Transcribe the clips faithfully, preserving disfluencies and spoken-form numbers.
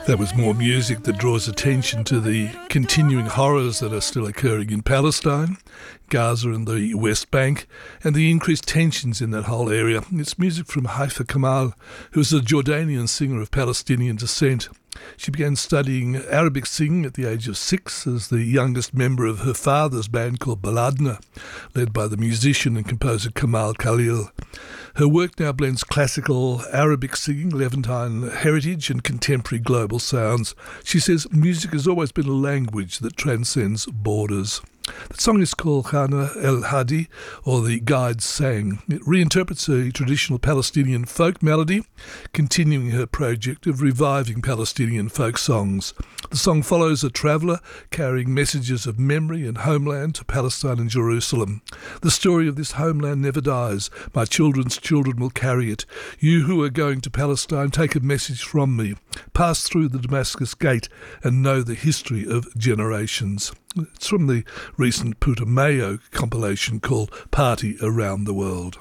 That was more music that draws attention to the continuing horrors that are still occurring in Palestine, Gaza and the West Bank, and the increased tensions in that whole area. It's music from Haifa Kamal, who is a Jordanian singer of Palestinian descent. She began studying Arabic singing at the age of six as the youngest member of her father's band called Baladna, led by the musician and composer Kamal Khalil. Her work now blends classical Arabic singing, Levantine heritage and contemporary global sounds. She says music has always been a language that transcends borders. The song is called Khana El Hadi, or The Guides Sang. It reinterprets a traditional Palestinian folk melody, continuing her project of reviving Palestinian folk songs. The song follows a traveller carrying messages of memory and homeland to Palestine and Jerusalem. The story of this homeland never dies. My children's children will carry it. You who are going to Palestine, take a message from me. Pass through the Damascus Gate and know the history of generations. It's from the recent Putumayo compilation called Party Around the World.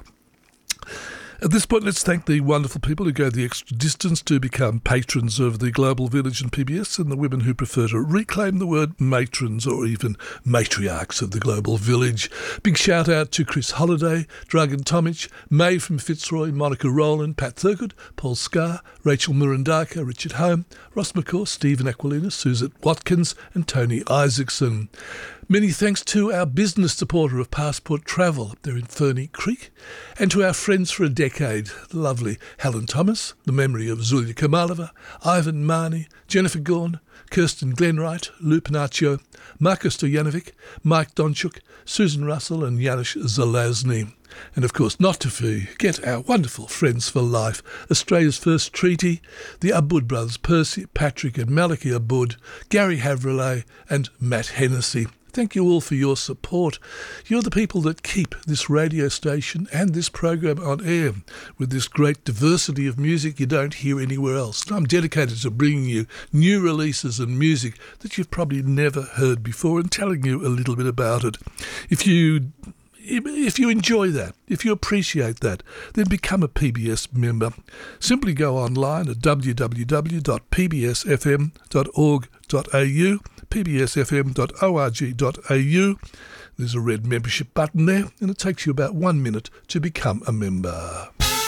At this point, let's thank the wonderful people who go the extra distance to become patrons of the Global Village and P B S, and the women who prefer to reclaim the word matrons or even matriarchs of the Global Village. Big shout out to Chris Holliday, Dragan Tomic, May from Fitzroy, Monica Rowland, Pat Thurgood, Paul Scarr, Rachel Murandaka, Richard Home, Ross McCaw, Stephen Aquilina, Suzette Watkins and Tony Isaacson. Many thanks to our business supporter of Passport Travel up there in Ferny Creek, and to our friends for a decade, the lovely Helen Thomas, the memory of Zulia Kamalova, Ivan Marnie, Jennifer Gorn, Kirsten Glenwright, Lou Panaccio, Marcus Stojanovic, Mike Donchuk, Susan Russell and Janusz Zelazny. And of course, not to forget our wonderful Friends for Life, Australia's first treaty, the Abboud brothers, Percy, Patrick and Malachy Abboud, Gary Havrelay and Matt Hennessy. Thank you all for your support. You're the people that keep this radio station and this program on air with this great diversity of music you don't hear anywhere else. I'm dedicated to bringing you new releases and music that you've probably never heard before and telling you a little bit about it. If you If you enjoy that, if you appreciate that, then become a P B S member. Simply go online at w w w dot p b s f m dot org dot a u, p b s f m dot org dot a u. There's a red membership button there, and it takes you about one minute to become a member.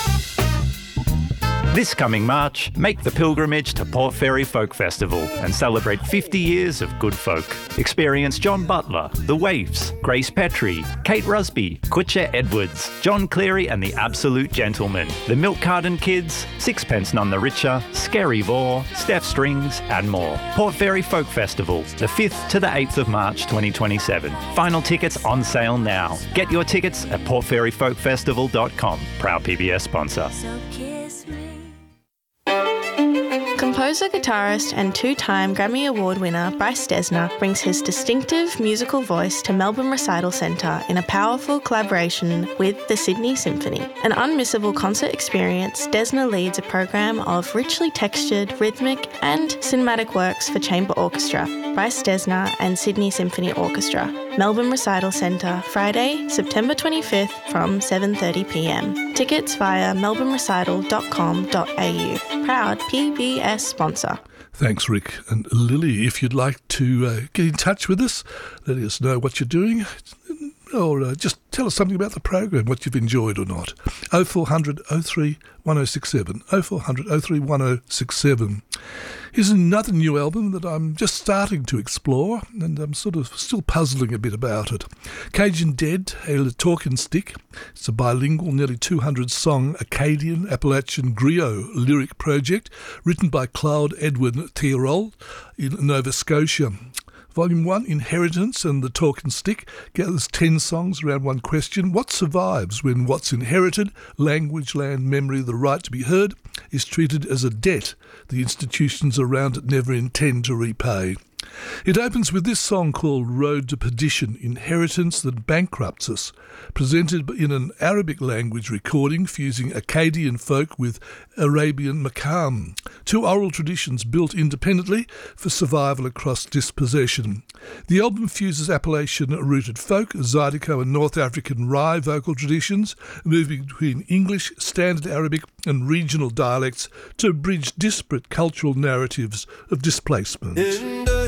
This coming March, make the pilgrimage to Port Fairy Folk Festival and celebrate fifty years of good folk. Experience John Butler, The Waifs, Grace Petrie, Kate Rusby, Kutcher Edwards, John Cleary and the Absolute Gentlemen, the Milk Carton Kids, Sixpence None the Richer, Scary Vore, Steph Strings and more. Port Fairy Folk Festival, the fifth to the eighth of March twenty twenty-seven. Final tickets on sale now. Get your tickets at port fairy folk festival dot com. Proud P B S sponsor. Composer, guitarist and two-time Grammy Award winner Bryce Dessner brings his distinctive musical voice to Melbourne Recital Centre in a powerful collaboration with the Sydney Symphony. An unmissable concert experience, Dessner leads a program of richly textured, rhythmic and cinematic works for chamber orchestra, Bryce Dessner and Sydney Symphony Orchestra. Melbourne Recital Centre, Friday, September twenty-fifth from seven thirty p m. Tickets via melbourne recital dot com dot a u. Proud P B S sponsor. Thanks, Rick. And Lily, if you'd like to uh, get in touch with us, let us know what you're doing, or uh, just tell us something about the program, what you've enjoyed or not. oh four hundred oh three one oh six seven, oh four hundred oh three one oh six seven. Here's another new album that I'm just starting to explore, and I'm sort of still puzzling a bit about it. Cajun Dead, a Talkin' Stick. It's a bilingual, nearly two hundred song Acadian Appalachian griot lyric project written by Claude Edwin Theorol in Nova Scotia. Volume one, Inheritance and the Talkin' Stick, gathers ten songs around one question. What survives when what's inherited, language, land, memory, the right to be heard, is treated as a debt the institutions around it never intend to repay? It opens with this song called Road to Perdition, Inheritance That Bankrupts Us, presented in an Arabic language recording fusing Akkadian folk with Arabian Makam, two oral traditions built independently for survival across dispossession. The album fuses Appalachian-rooted folk, Zydeco and North African Rai vocal traditions, moving between English, Standard Arabic and regional dialects to bridge disparate cultural narratives of displacement.